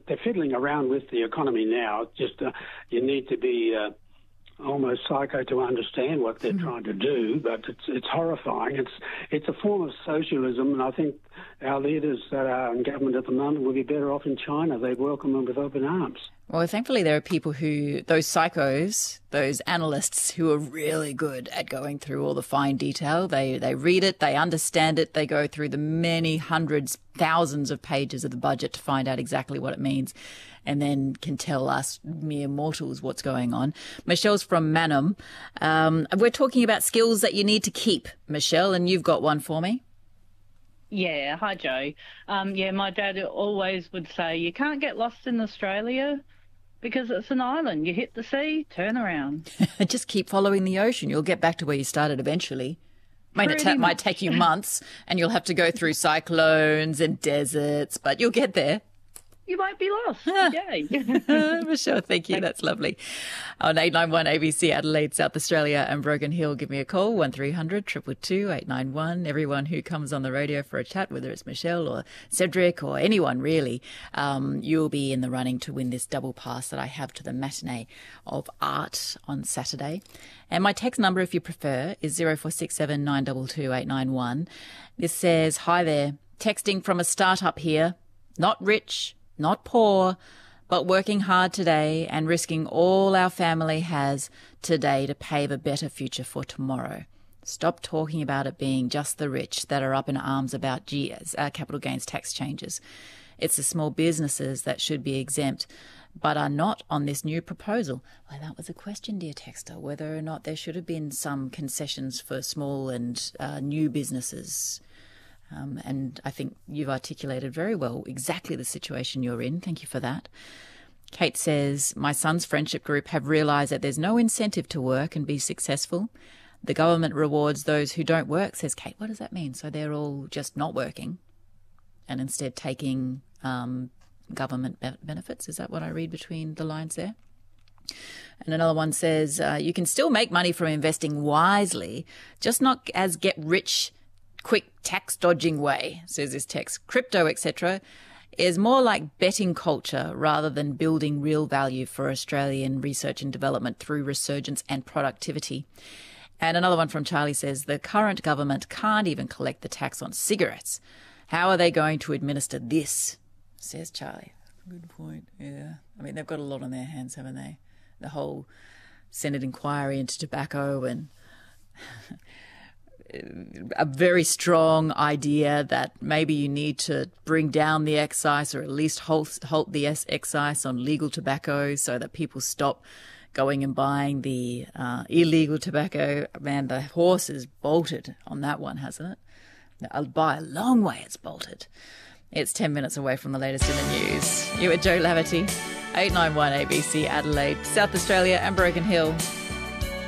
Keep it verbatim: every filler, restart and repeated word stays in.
they're fiddling around with the economy now. Just uh, you need to be uh, almost psycho to understand what they're mm-hmm. trying to do, but it's it's horrifying. It's it's a form of socialism, and I think our leaders that are in government at the moment would be better off in China. They'd welcome them with open arms. Well, thankfully there are people who, those psychos, those analysts who are really good at going through all the fine detail. They they read it, they understand it, they go through the many hundreds, thousands of pages of the budget to find out exactly what it means, and then can tell us mere mortals what's going on. Michelle's from Mannum. Um, we're talking about skills that you need to keep, Michelle, and you've got one for me. Yeah, hi Joe. Um, yeah, my dad always would say, you can't get lost in Australia because it's an island. You hit the sea, turn around. Just keep following the ocean. You'll get back to where you started eventually. Might, it ta- might take you months and you'll have to go through cyclones and deserts, but you'll get there. You might be lost. Yay. Michelle, thank you. That's lovely. On eight nine one A B C Adelaide, South Australia and Broken Hill, give me a call, one three hundred, two two two, eight nine one. Everyone who comes on the radio for a chat, whether it's Michelle or Cedric or anyone really, um, you'll be in the running to win this double pass that I have to the matinee of art on Saturday. And my text number, if you prefer, is zero four six seven, nine two two, eight nine one. This says, hi there, texting from a startup here, not rich, not poor, but working hard today and risking all our family has today to pave a better future for tomorrow. Stop talking about it being just the rich that are up in arms about G- uh, capital gains tax changes. It's the small businesses that should be exempt, but are not on this new proposal. Well, that was a question, dear texter, whether or not there should have been some concessions for small and uh, new businesses. Um, and I think you've articulated very well exactly the situation you're in. Thank you for that. Kate says, my son's friendship group have realised that there's no incentive to work and be successful. The government rewards those who don't work, says Kate. What does that mean? So they're all just not working and instead taking um, government be- benefits? Is that what I read between the lines there? And another one says, uh, you can still make money from investing wisely, just not as get rich quick tax dodging way, says this text. Crypto, et cetera, is more like betting culture rather than building real value for Australian research and development through resurgence and productivity. And another one from Charlie says, the current government can't even collect the tax on cigarettes. How are they going to administer this? Says Charlie. Good point, yeah. I mean, they've got a lot on their hands, haven't they? The whole Senate inquiry into tobacco and a very strong idea that maybe you need to bring down the excise or at least halt, halt the excise on legal tobacco so that people stop going and buying the uh, illegal tobacco. Man, the horse is bolted on that one, hasn't it? By a long way it's bolted. It's ten minutes away from the latest in the news. You are Joe Laverty, eight nine one A B C Adelaide, South Australia and Broken Hill.